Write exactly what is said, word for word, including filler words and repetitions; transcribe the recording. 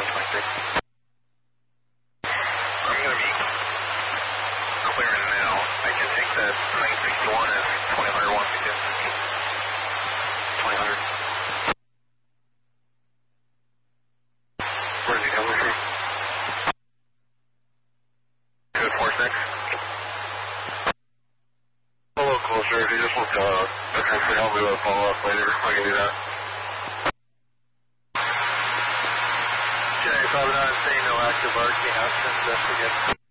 twenty twenty-six. I'm going to be clearing now. I can take the nine sixty-one as twenty hundred one suggested. twenty hundred. Where's he coming from? two four six. A little closer. If you just want to uh, essentially help me with a follow-up later, I can do that. Okay, Father nine, saying no active arcing, I'll investigate.